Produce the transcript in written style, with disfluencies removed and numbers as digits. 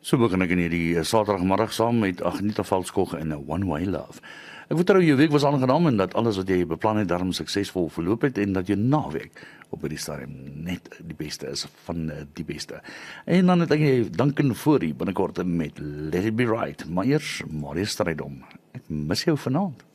So begin ek in hierdie Saterdagmiddag saam met Agneta Veldskog in 'n One Way Love. Ek vertrou jou week was aangenaam en dat alles wat jy beplan het darm suksesvol verloop het en dat jou naweek op hierdie stadium net die beste is van die beste. En dan het ek danken voor u binnekort met Let It Be Right, maar eers Marius Strydom. Ek mis jou vanaand.